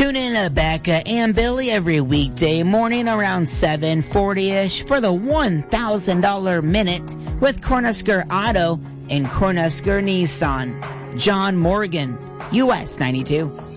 Tune in to Becca and Billy every weekday morning around 7:40ish for the $1,000 minute with Cornhusker Auto and Cornhusker Nissan. John Morgan, US 92.